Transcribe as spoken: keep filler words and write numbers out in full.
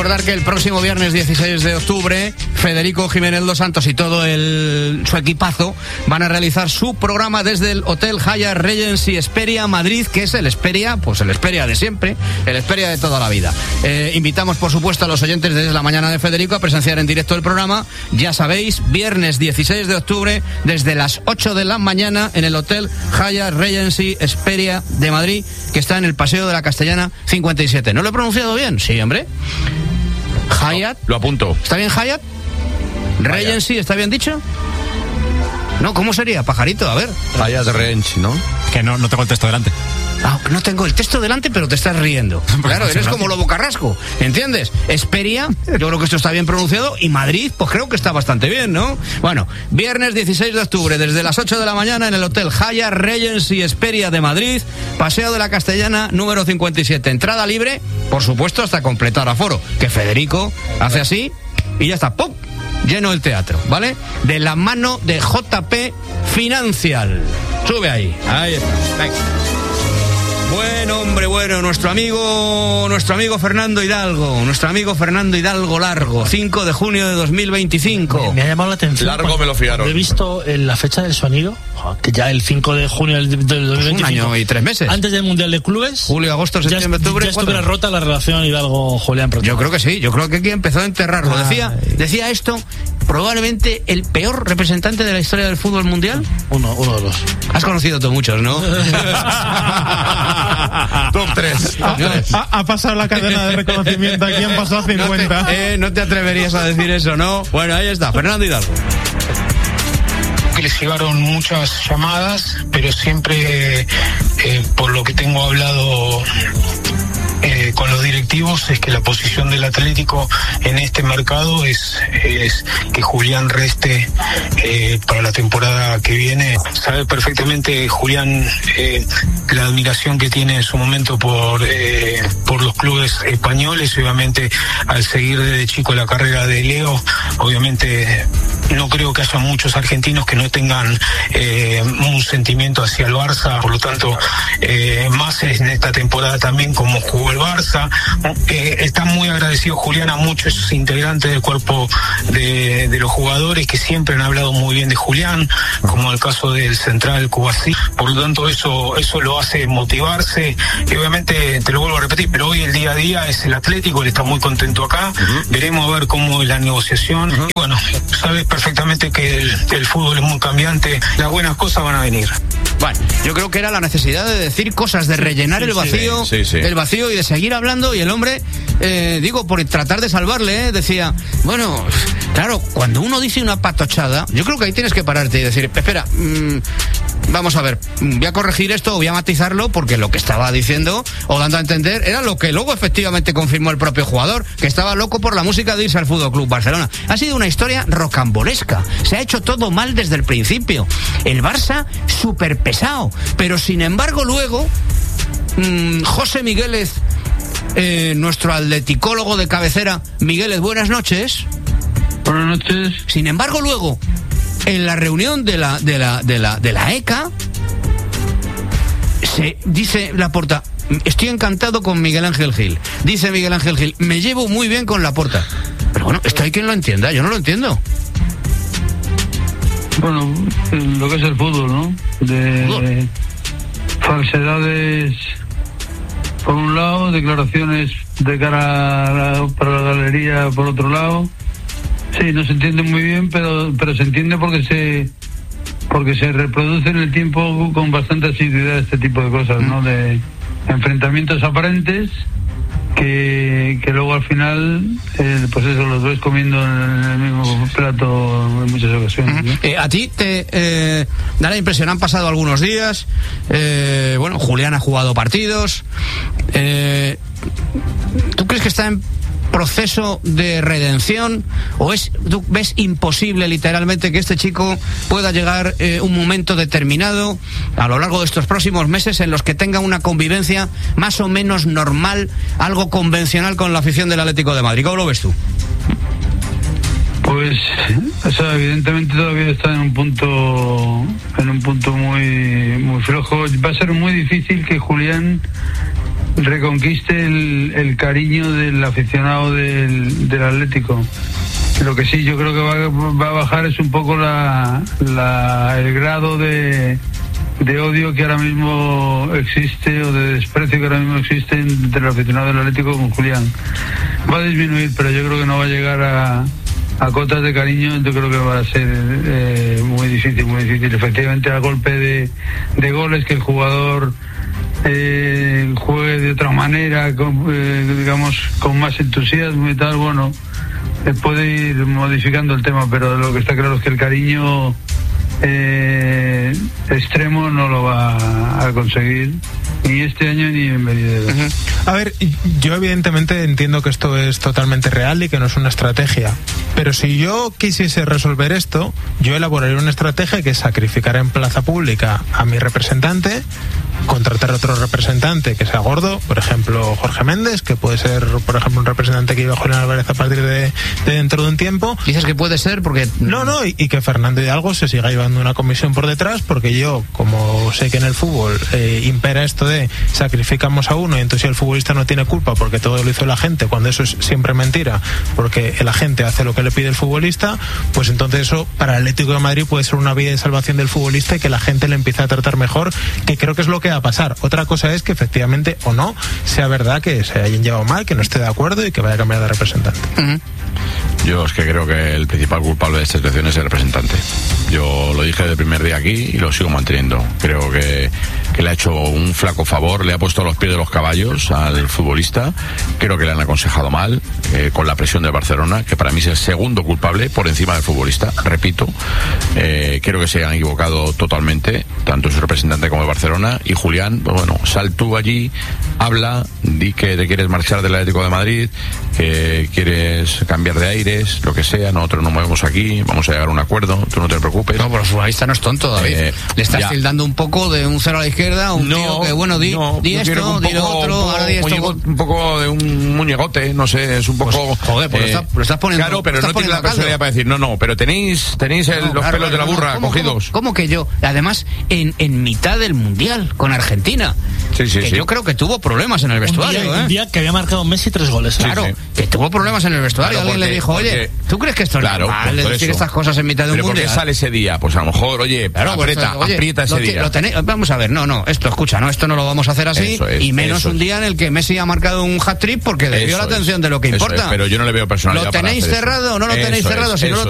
recordar que el próximo viernes dieciséis de octubre, Federico Jiménez Dos Santos y todo el, su equipazo van a realizar su programa desde el Hotel Hyatt Regency Hesperia Madrid, que es el Hesperia, pues el Hesperia de siempre, el Hesperia de toda la vida. Eh, invitamos, por supuesto, a los oyentes desde la mañana de Federico a presenciar en directo el programa. Ya sabéis, viernes dieciséis de octubre, desde las ocho de la mañana, en el Hotel Hyatt Regency Hesperia de Madrid, que está en el Paseo de la Castellana cincuenta y siete. ¿No lo he pronunciado bien? Sí, hombre. Hyatt. Lo apunto. ¿Está bien Hyatt? Regency, ¿está bien dicho? No, ¿cómo sería? Pajarito, a ver. Hyatt Regency, ¿no? Que no, no tengo el texto delante. Ah, no tengo el texto delante, pero te estás riendo. Claro, eres como Lobo Carrasco, ¿entiendes? Hesperia, yo creo que esto está bien pronunciado, y Madrid, pues creo que está bastante bien, ¿no? Bueno, viernes dieciséis de octubre, desde las ocho de la mañana, en el Hotel Hyatt Regency Hesperia de Madrid, Paseo de la Castellana, número cincuenta y siete. Entrada libre, por supuesto, hasta completar aforo, que Federico hace así, y ya está, ¡pum!, lleno el teatro, ¿vale? De la mano de J P Financial. Sube ahí, ahí está, venga. Bueno, hombre, bueno, nuestro amigo, nuestro amigo Fernando Hidalgo, nuestro amigo Fernando Hidalgo Largo, cinco de junio de dos mil veinticinco. Me, me ha llamado la atención. Largo me lo fiaron. He visto en la fecha del sonido, que ya el cinco de junio del, del dos mil veinticinco. Pues un año y tres meses. Antes del Mundial de Clubes. Julio, agosto, septiembre, ya, octubre. Ya estuviera rota la relación Hidalgo-Julián. Yo creo que sí, yo creo que aquí empezó a enterrarlo. Decía, decía esto, probablemente el peor representante de la historia del fútbol mundial. Uno, uno de los. Has conocido tú muchos, ¿no? Top tres. Ha, ha, ha pasado la cadena de reconocimiento. Aquí han pasado cincuenta. No te, eh, no te atreverías a decir eso, ¿no? Bueno, ahí está, Fernando Hidalgo. Que les llegaron muchas llamadas, pero siempre, eh, por lo que tengo hablado eh, con los directivos, es que la posición del Atlético en este mercado es, es que Julián reste eh, para la temporada que viene. Sabe perfectamente Julián eh, la admiración que tiene en su momento por, eh, por los clubes españoles, y obviamente al seguir desde chico la carrera de Leo, obviamente no creo que haya muchos argentinos que no tengan eh, un sentimiento hacia el Barça, por lo tanto, eh, más en esta temporada también como jugó el Barça. Eh, está muy agradecido Julián a muchos integrantes del cuerpo de, de los jugadores que siempre han hablado muy bien de Julián, como el caso del central Cubasí. Por lo tanto, eso, eso lo hace motivarse, y obviamente, te lo vuelvo a repetir, pero hoy el día a día es el Atlético, él está muy contento acá. Uh-huh. Veremos a ver cómo es la negociación. Uh-huh. Y bueno, sabes perfectamente que el, el fútbol es muy cambiante, las buenas cosas van a venir. Bueno, yo creo que era la necesidad de decir cosas, de rellenar sí, sí, el vacío, sí, sí. el vacío y de seguir hablando, y el hombre, eh, digo, por tratar de salvarle, eh, decía, bueno, claro, cuando uno dice una patochada, yo creo que ahí tienes que pararte y decir, espera, mmm, vamos a ver, voy a corregir esto o voy a matizarlo, porque lo que estaba diciendo o dando a entender era lo que luego efectivamente confirmó el propio jugador, que estaba loco por la música de irse al Fútbol Club Barcelona. Ha sido una historia rocambolesca, se ha hecho todo mal desde el principio, el Barça súper pesado, pero sin embargo luego mmm, José Migueles, eh, nuestro atleticólogo de cabecera. Migueles, buenas noches. Buenas noches. Sin embargo luego, en la reunión de la de la de la de la E C A, se dice Laporta, estoy encantado con Miguel Ángel Gil. Dice Miguel Ángel Gil, me llevo muy bien con Laporta. Pero bueno, esto hay quien lo entienda, yo no lo entiendo. Bueno, lo que es el fútbol, ¿no? De ¿Fútbol? Falsedades por un lado, declaraciones de cara a la, para la galería por otro lado. Sí, no se entiende muy bien, pero pero se entiende porque se porque se reproduce en el tiempo con bastante asiduidad este tipo de cosas, ¿no? De enfrentamientos aparentes que, que luego al final eh, pues eso, los ves comiendo en el mismo plato en muchas ocasiones, ¿no? eh, a ti te eh, da la impresión, han pasado algunos días, eh, bueno, Julián ha jugado partidos, eh, ¿tú crees que está en proceso de redención, o es, tú ves imposible literalmente que este chico pueda llegar eh, un momento determinado a lo largo de estos próximos meses en los que tenga una convivencia más o menos normal, algo convencional con la afición del Atlético de Madrid? ¿Cómo lo ves tú? Pues, o sea, evidentemente todavía está en un punto en un punto muy muy flojo. Va a ser muy difícil que Julián reconquiste el, el cariño del aficionado del, del Atlético. Lo que sí yo creo que va, va a bajar es un poco la, la el grado de, de odio que ahora mismo existe, o de desprecio que ahora mismo existe entre el aficionado del Atlético con Julián. Va a disminuir, pero yo creo que no va a llegar a, a cotas de cariño. Yo creo que va a ser eh, muy difícil, muy difícil. Efectivamente, a golpe de, de goles, que el jugador eh, juegue de otra manera, con, eh, digamos, con más entusiasmo y tal, bueno, eh, puede ir modificando el tema, pero lo que está claro es que el cariño eh, extremo no lo va a conseguir ni este año ni en venidero. Uh-huh. A ver, yo evidentemente entiendo que esto es totalmente real y que no es una estrategia, pero si yo quisiese resolver esto, yo elaboraría una estrategia que es sacrificar en plaza pública a mi representante, contratar otro representante que sea gordo, por ejemplo Jorge Méndez, que puede ser, por ejemplo, un representante que iba a Julián Álvarez a partir de, de dentro de un tiempo. Dices que puede ser porque... No, no, y, y que Fernando Hidalgo se siga llevando una comisión por detrás, porque yo, como sé que en el fútbol eh, impera esto de sacrificamos a uno y entonces el futbolista no tiene culpa porque todo lo hizo la gente, cuando eso es siempre mentira, porque el agente hace lo que le pide el futbolista, pues entonces eso para el Atlético de Madrid puede ser una vía de salvación del futbolista y que la gente le empiece a tratar mejor, que creo que es lo que va a pasar. Otra cosa es que efectivamente o no sea verdad que se hayan llevado mal, que no esté de acuerdo y que vaya a cambiar de representante. Uh-huh. Yo es que creo que el principal culpable de esta situación es el representante. Yo lo dije desde el primer día aquí y lo sigo manteniendo. Creo que, que le ha hecho un flaco favor, le ha puesto a los pies de los caballos al futbolista. Creo que le han aconsejado mal, eh, con la presión del Barcelona, que para mí es el segundo culpable por encima del futbolista. Repito, eh, creo que se han equivocado totalmente, tanto su representante como el Barcelona. Y Julián, pues bueno, sal tú allí, habla, di que te quieres marchar del Atlético de Madrid, que quieres cambiar de aires, lo que sea. Nosotros nos movemos aquí, vamos a llegar a un acuerdo, tú no te preocupes. No, pero el futbolista no es tonto, David. Eh, Le estás ya. tildando un poco de un cero a la izquierda, un no, tío que, bueno, di, no, di esto, di lo otro, poco, ahora di esto. Muñeco, un poco de un muñegote, no sé, es un poco... Pues, joder, pues eh, lo, está, lo estás poniendo... Claro, pero no tiene la personalidad para decir, no, no, pero tenéis tenéis el, no, los claro, pelos de la burra ¿cómo, cogidos. ¿cómo, ¿Cómo que yo? Además, en, en mitad del Mundial, con Argentina. Sí, sí, que sí. Yo creo que tuvo problemas en el vestuario. Un día, ¿eh? un día que había marcado Messi tres goles. ¿eh? Claro, sí, sí. que tuvo problemas en el vestuario. Claro, Alguien porque, le dijo, oye, porque, ¿tú crees que esto es claro, normal de decir eso. estas cosas en mitad de un pero Mundial? ¿Pero por qué sale ese día? Pues a lo mejor, oye, claro, aprieta, pues, oye, aprieta ese lo, día. Lo tenéis, vamos a ver, no, no, esto, escucha, no, esto no lo vamos a hacer así, es, y menos un es. día en el que Messi ha marcado un hat-trick porque desvió la atención es, de lo que importa. Es, pero yo no le veo personalidad. ¿Lo tenéis cerrado o no lo tenéis eso cerrado? Es, si no lo